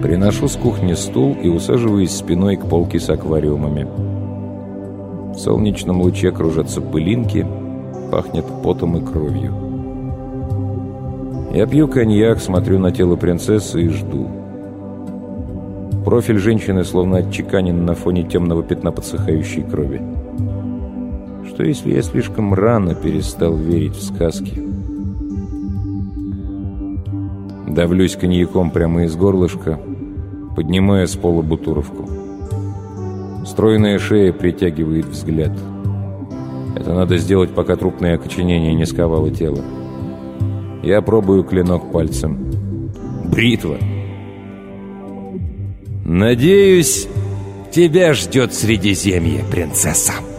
Приношу с кухни стул и усаживаюсь спиной к полке с аквариумами. В солнечном луче кружатся пылинки, пахнет потом и кровью. Я пью коньяк, смотрю на тело принцессы и жду. Профиль женщины словно отчеканен на фоне темного пятна подсыхающей крови. Что если я слишком рано перестал верить в сказки? Давлюсь коньяком прямо из горлышка, поднимая с пола бутуровку. Стройная шея притягивает взгляд. Это надо сделать, пока трупное окоченение не сковало тело. Я пробую клинок пальцем. Бритва. «Надеюсь, тебя ждет Средиземье, принцесса».